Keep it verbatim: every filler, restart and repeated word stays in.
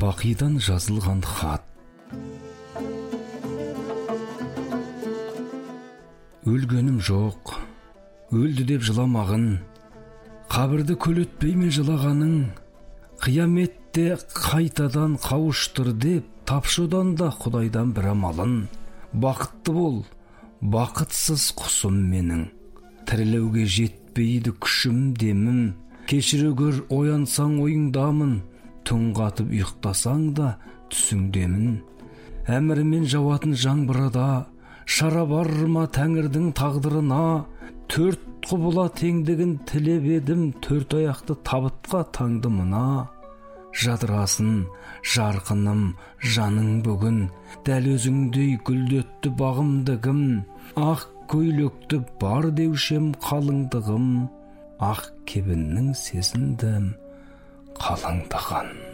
Бақидан жазылған хат. Өлгенім жоқ, өлді деп жыламағын, қабірді көлетпеймен жылағаның, қияметте қайтадан қауыштыр деп, тапшыдан да Құдайдан бір амалын. Бақытты бол, бақытсыз құсым менің, тірілеуге жетпейді күшім демім, кешіре көр, оянсаң ойыңдамын, түн қатып ұйықтасаң да түсіңдемін. Әмірімен жауатын жаңбырада, шара бар ма Тәңірдің тағдырына, төрт құбыла теңдігін тілеп едім, төрт аяқты табытқа таңды мына. Жадырасын жарқыным жаның бүгін, дәл өзіңдей гүлдетті бағымдығым, ақ көйлекті бар деушем қалыңдығым, ақ кебіннің сезіндім қалыңдығын.